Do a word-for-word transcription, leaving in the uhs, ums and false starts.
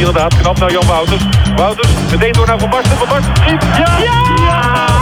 inderdaad. Knap naar Jan Wouters. Wouters, meteen door naar Van Basten. Van Basten schiet. Ja! Ja!